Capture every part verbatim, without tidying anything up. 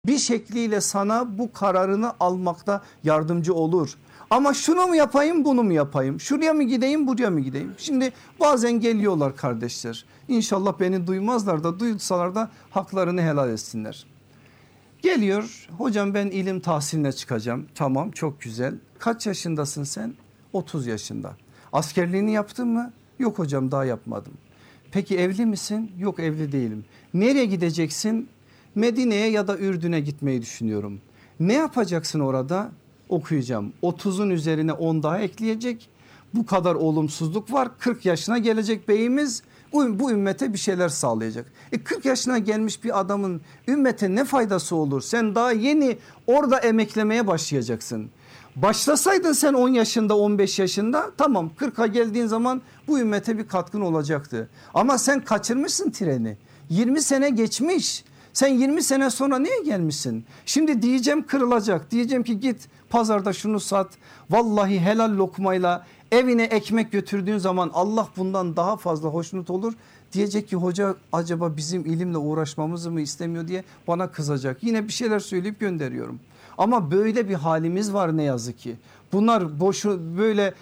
bir şekliyle sana bu kararını almakta yardımcı olur. Ama şunu mu yapayım, bunu mu yapayım, şuraya mı gideyim, buraya mı gideyim? Şimdi bazen geliyorlar kardeşler, İnşallah beni duymazlar da, duysalar da haklarını helal etsinler. Geliyor, hocam ben ilim tahsiline çıkacağım. Tamam, çok güzel. Kaç yaşındasın sen? otuz yaşında. Askerliğini yaptın mı? Yok hocam, daha yapmadım. Peki evli misin? Yok, evli değilim. Nereye gideceksin? Medine'ye ya da Ürdün'e gitmeyi düşünüyorum. Ne yapacaksın orada? Okuyacağım. otuzun üzerine on daha ekleyecek. Bu kadar olumsuzluk var. kırk yaşına gelecek beyimiz bu, bu ümmete bir şeyler sağlayacak. E kırk yaşına gelmiş bir adamın ümmete ne faydası olur? Sen daha yeni orada emeklemeye başlayacaksın. Başlasaydın sen on yaşında, on beş yaşında, tamam, kırka geldiğin zaman bu ümmete bir katkın olacaktı. Ama sen kaçırmışsın treni. yirmi sene geçmiş. Sen yirmi sene sonra niye gelmişsin? Şimdi diyeceğim kırılacak. Diyeceğim ki git pazarda şunu sat. Vallahi helal lokmayla evine ekmek götürdüğün zaman Allah bundan daha fazla hoşnut olur. Diyecek ki hoca acaba bizim ilimle uğraşmamızı mı istemiyor diye bana kızacak. Yine bir şeyler söyleyip gönderiyorum. Ama böyle bir halimiz var ne yazık ki. Bunlar boşu böyle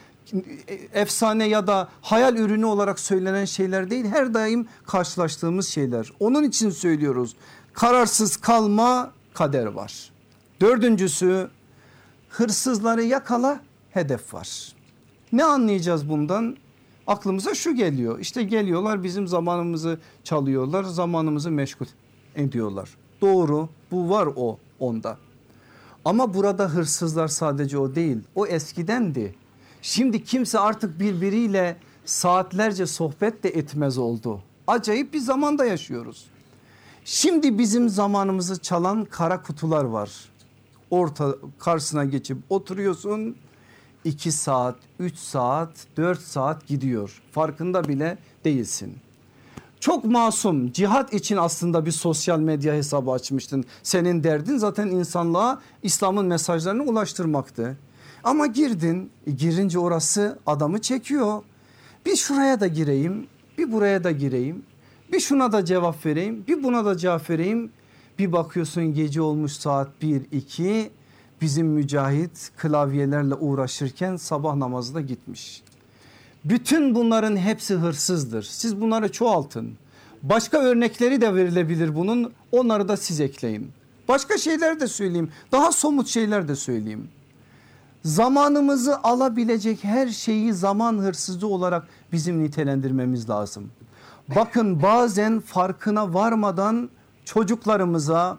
efsane ya da hayal ürünü olarak söylenen şeyler değil. Her daim karşılaştığımız şeyler. Onun için söylüyoruz. Kararsız kalma, kader var. Dördüncüsü, hırsızları yakala, hedef var. Ne anlayacağız bundan? Aklımıza şu geliyor. İşte geliyorlar, bizim zamanımızı çalıyorlar, zamanımızı meşgul ediyorlar. Doğru, bu var o onda. Ama burada hırsızlar sadece o değil. O eskidendi. Şimdi kimse artık birbiriyle saatlerce sohbet de etmez oldu. Acayip bir zamanda yaşıyoruz. Şimdi bizim zamanımızı çalan kara kutular var. Orta karşısına geçip oturuyorsun. iki saat, üç saat, dört saat gidiyor. Farkında bile değilsin. Çok masum, cihat için aslında bir sosyal medya hesabı açmıştın. Senin derdin zaten insanlığa İslam'ın mesajlarını ulaştırmaktı. Ama girdin, girince orası adamı çekiyor. Bir şuraya da gireyim, bir buraya da gireyim. Bir şuna da cevap vereyim, bir buna da cevap vereyim. Bir bakıyorsun gece olmuş saat bir iki, bizim mücahit klavyelerle uğraşırken sabah namazı da gitmiş. Bütün bunların hepsi hırsızdır. Siz bunları çoğaltın. Başka örnekleri de verilebilir bunun, onları da siz ekleyin. Başka şeyler de söyleyeyim, daha somut şeyler de söyleyeyim. Zamanımızı alabilecek her şeyi zaman hırsızı olarak bizim nitelendirmemiz lazım. Bakın bazen farkına varmadan çocuklarımıza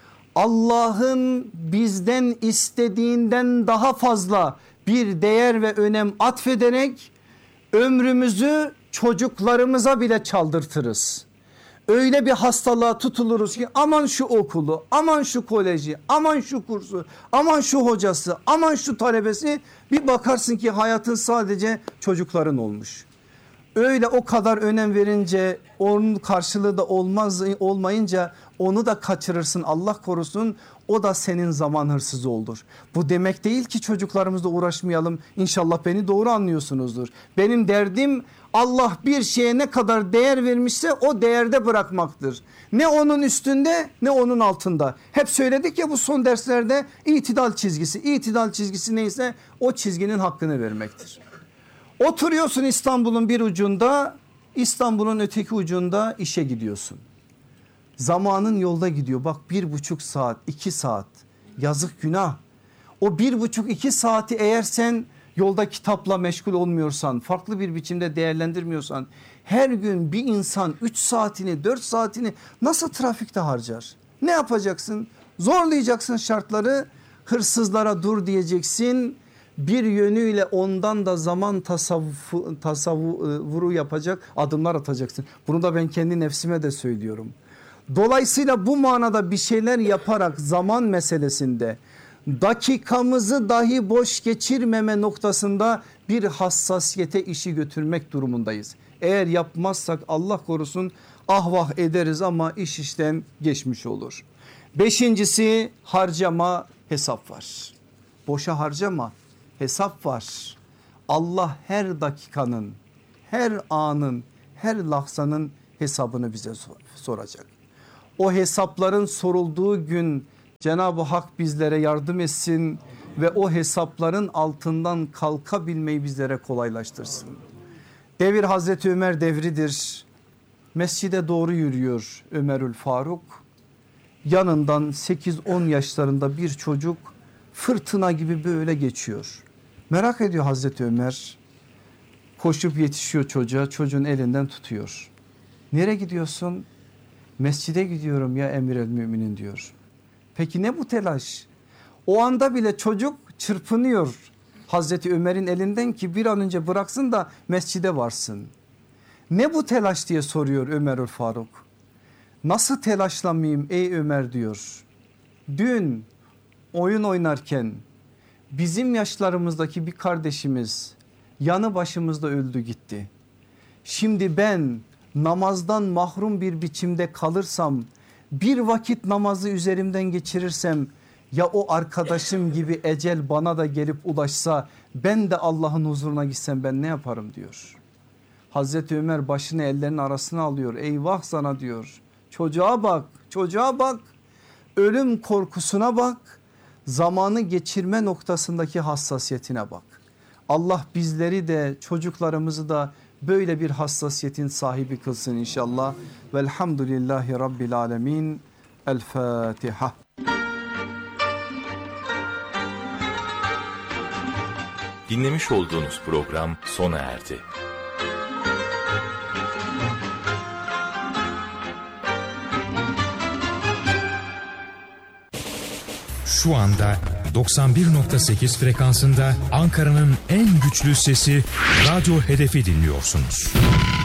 Allah'ın bizden istediğinden daha fazla bir değer ve önem atfederek ömrümüzü çocuklarımıza bile çaldırtırız. Öyle bir hastalığa tutuluruz ki aman şu okulu, aman şu koleji, aman şu kursu, aman şu hocası, aman şu talebesi, bir bakarsın ki hayatın sadece çocukların olmuş. Öyle o kadar önem verince onun karşılığı da olmaz, olmayınca onu da kaçırırsın, Allah korusun, o da senin zaman hırsızı olur. Bu demek değil ki çocuklarımızla uğraşmayalım, İnşallah beni doğru anlıyorsunuzdur. Benim derdim Allah bir şeye ne kadar değer vermişse o değerde bırakmaktır. Ne onun üstünde ne onun altında. Hep söyledik ya bu son derslerde, itidal çizgisi, itidal çizgisi neyse o çizginin hakkını vermektir. Oturuyorsun İstanbul'un bir ucunda, İstanbul'un öteki ucunda işe gidiyorsun. Zamanın yolda gidiyor, bak bir buçuk saat, iki saat, yazık günah. O bir buçuk iki saati eğer sen yolda kitapla meşgul olmuyorsan, farklı bir biçimde değerlendirmiyorsan, her gün bir insan üç saatini dört saatini nasıl trafikte harcar? Ne yapacaksın? Zorlayacaksın şartları, hırsızlara dur diyeceksin. Bir yönüyle ondan da zaman tasavvufu, tasavvuru yapacak adımlar atacaksın. Bunu da ben kendi nefsime de söylüyorum. Dolayısıyla bu manada bir şeyler yaparak zaman meselesinde dakikamızı dahi boş geçirmeme noktasında bir hassasiyete işi götürmek durumundayız. Eğer yapmazsak Allah korusun ah vah ederiz ama iş işten geçmiş olur. Beşincisi, harcama, hesap var. Boşa harcama, hesap var. Allah her dakikanın, her anın, her lahzanın hesabını bize soracak. O hesapların sorulduğu gün Cenab-ı Hak bizlere yardım etsin ve o hesapların altından kalkabilmeyi bizlere kolaylaştırsın. Devir Hazreti Ömer devridir. Mescide doğru yürüyor Ömerül Faruk. Yanından sekiz on yaşlarında bir çocuk fırtına gibi böyle geçiyor. Merak ediyor Hazreti Ömer. Koşup yetişiyor çocuğa, çocuğun elinden tutuyor. Nereye gidiyorsun? Mescide gidiyorum ya emir el müminin diyor. Peki ne bu telaş? O anda bile çocuk çırpınıyor Hazreti Ömer'in elinden ki bir an önce bıraksın da mescide varsın. Ne bu telaş diye soruyor Ömerül Faruk. Nasıl telaşlanmayayım ey Ömer diyor. Dün oyun oynarken bizim yaşlarımızdaki bir kardeşimiz yanı başımızda öldü gitti. Şimdi ben namazdan mahrum bir biçimde kalırsam, bir vakit namazı üzerimden geçirirsem, ya o arkadaşım gibi ecel bana da gelip ulaşsa, ben de Allah'ın huzuruna gitsem ben ne yaparım diyor. Hazreti Ömer başını ellerinin arasına alıyor. Eyvah sana diyor. Çocuğa bak, çocuğa bak. Ölüm korkusuna bak. Zamanı geçirme noktasındaki hassasiyetine bak. Allah bizleri de çocuklarımızı da böyle bir hassasiyetin sahibi kılsın inşallah. Velhamdülillahi Rabbil alemin. El Fatiha. Dinlemiş olduğunuz program sona erdi. Şu anda doksan bir nokta sekiz frekansında Ankara'nın en güçlü sesi Radyo Hedef'i dinliyorsunuz.